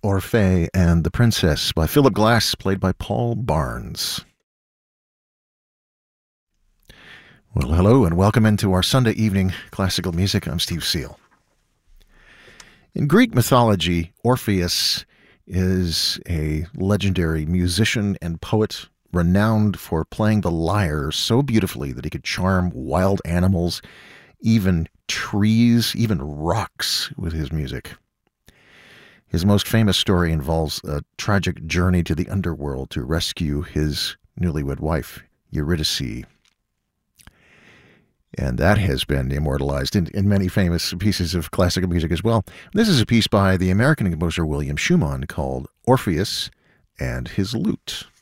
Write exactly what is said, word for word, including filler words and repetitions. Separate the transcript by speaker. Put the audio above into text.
Speaker 1: Orphée and the Princess by Philip Glass, played by Paul Barnes. Well, hello and welcome into our Sunday evening classical music. I'm Steve Seal. In Greek mythology, Orpheus is a legendary musician and poet renowned for playing the lyre so beautifully that he could charm wild animals, even trees, even rocks with his music. His most famous story involves a tragic journey to the underworld to rescue his newlywed wife, Eurydice. And that has been immortalized in, in many famous pieces of classical music as well. This is a piece by the American composer William Schumann called Orpheus and His Lute.